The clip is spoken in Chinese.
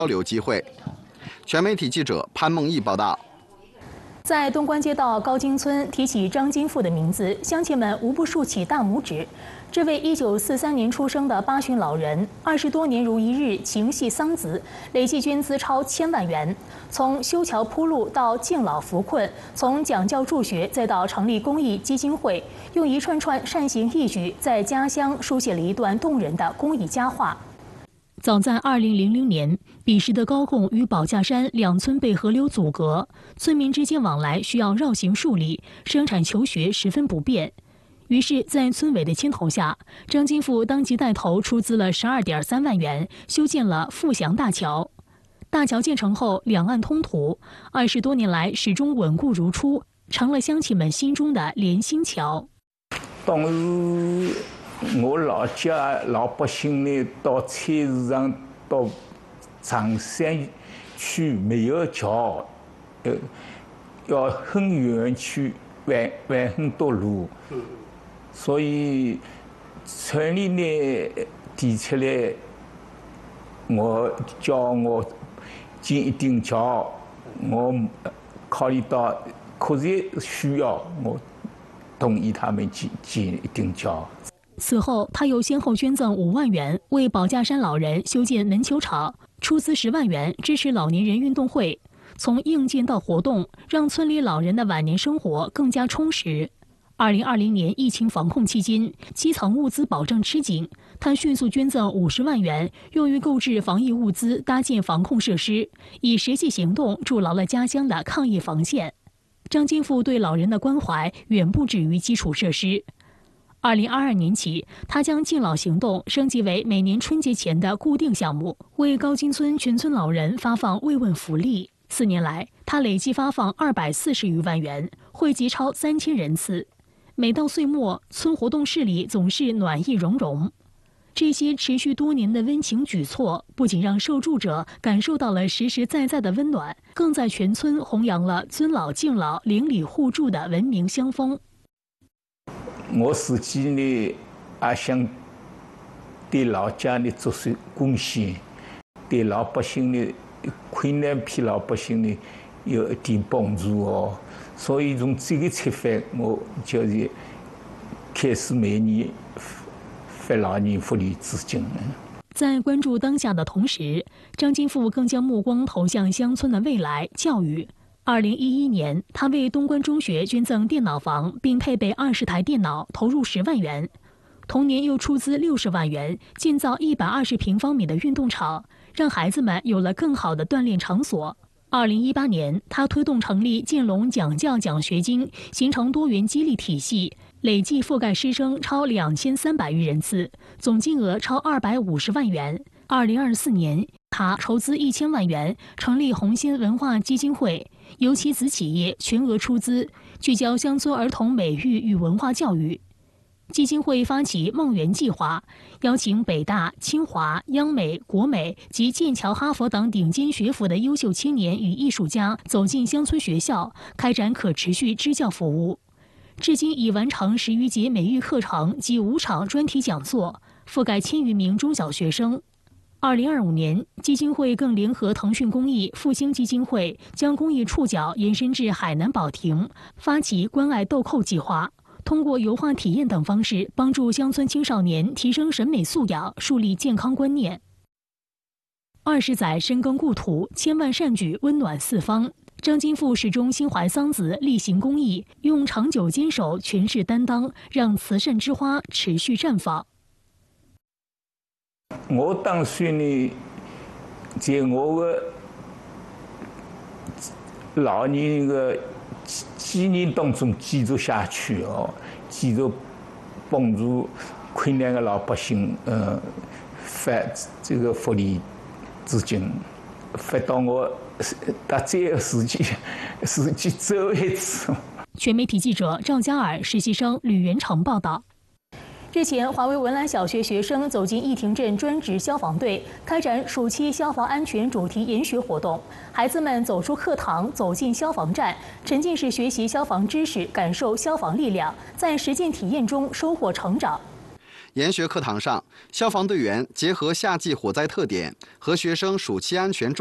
交流机会。全媒体记者潘梦毅报道。 在东关街道高金村，提起张金富的名字，乡亲们无不竖起大拇指。这位1943年出生的八旬老人，20多年如一日情系桑梓，累计捐资超1000万元。从修桥铺路到敬老扶困，从讲教助学再到成立公益基金会，用一串串善行义举，在家乡书写了一段动人的公益佳话。早在2000年，彼时的高贡与保家山两村被河流阻隔，村民之间往来需要绕行数里，生产求学十分不便。于是，在村委的牵头下，张金富当即带头出资了12.3万元，修建了富祥大桥。大桥建成后，两岸通途，20多年来始终稳固如初，成了乡亲们心中的连心桥。 当时我老家老百姓呢，到菜市场、到长山区没有桥，要很远去玩很多路。所以村里呢提出来，叫我建一定桥，我考虑到确实需要，我同意他们建一定桥。 此后，他又先后捐赠5万元为保家山老人修建门球场，出资10万元支持老年人运动会。从硬件到活动，让村里老人的晚年生活更加充实。2020年疫情防控期间，基层物资保障吃紧，他迅速捐赠50万元，用于购置防疫物资、搭建防控设施，以实际行动筑牢了家乡的抗疫防线。张金富对老人的关怀远不止于基础设施。2022年起，他将敬老行动升级为每年春节前的固定项目，为高金村全村老人发放慰问福利。4年来，他累计发放240余万元，惠及超3000人次。每到岁末，村活动室里总是暖意融融。这些持续多年的温情举措，不仅让受助者感受到了实实在在的温暖，更在全村弘扬了尊老敬老、邻里互助的文明乡风。 我自己呢，也想对老家呢做出贡献，对老百姓呢，困难批老百姓呢有一点帮助哦。所以从这个出发，我就是开始每年发老年福利资金。 在关注当下的同时，张金富更将目光投向乡村的未来教育。2011年，他为东关中学捐赠电脑房，并配备20台电脑，投入10万元。同年又出资60万元，建造120平方米的运动场，让孩子们有了更好的锻炼场所。2018年，他推动成立建龙讲教奖学金，形成多元激励体系，累计覆盖师生超2300余人次，总金额超250万元。2024年，他筹资1000万元，成立红星文化基金会，由其子企业全额出资，聚焦乡村儿童美育与文化教育。基金会发起梦圆计划，邀请北大、清华、央美、国美及剑桥、哈佛等顶尖学府的优秀青年与艺术家走进乡村学校，开展可持续支教服务。至今已完成10余节美育课程及5场专题讲座，覆盖1000余名中小学生。2025年，基金会更联合腾讯公益、复兴基金会，将公益触角延伸至海南保亭，发起关爱豆蔻计划。通过油画体验等方式，帮助乡村青少年提升审美素养，树立健康观念。20载深耕故土，千万善举温暖四方。张金富始终心怀桑梓，力行公益，用长久坚守诠释担当，让慈善之花持续绽放。 我打算呢，在我的老年的纪念当中继续下去哦，继续帮助困难的老百姓，发这个福利资金，发到我到最后自己走一次。 全媒体记者赵佳尔、实习生吕元成报道。日前，华为文澜小学学生走进义亭镇专职消防队，开展暑期消防安全主题研学活动。孩子们走出课堂，走进消防站，沉浸式学习消防知识，感受消防力量，在实践体验中收获成长。 研学课堂上，消防队员结合夏季火灾特点和学生暑期安全